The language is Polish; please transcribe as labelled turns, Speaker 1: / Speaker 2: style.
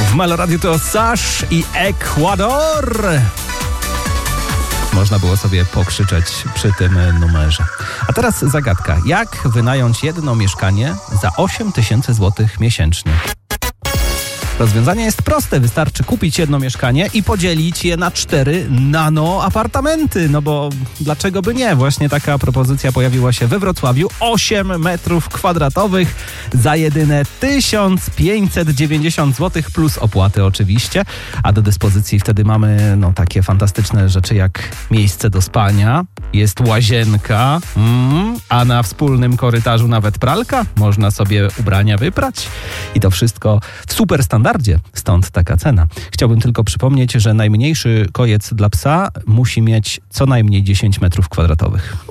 Speaker 1: W Meloradiu to Sash i Ekwador. Można było sobie pokrzyczeć przy tym numerze. A teraz zagadka. Jak wynająć jedno mieszkanie za 8 000 złotych miesięcznie? Rozwiązanie jest proste. Wystarczy kupić jedno mieszkanie i podzielić je na 4 nano-apartamenty. No bo dlaczego by nie? Właśnie taka propozycja pojawiła się we Wrocławiu. 8 metrów kwadratowych za jedyne 1590 zł plus opłaty oczywiście. A do dyspozycji wtedy mamy takie fantastyczne rzeczy jak miejsce do spania, jest łazienka, a na wspólnym korytarzu nawet pralka. Można sobie ubrania wyprać. I to wszystko w super standardzie. Stąd taka cena. Chciałbym tylko przypomnieć, że najmniejszy kojec dla psa musi mieć co najmniej 10 metrów kwadratowych.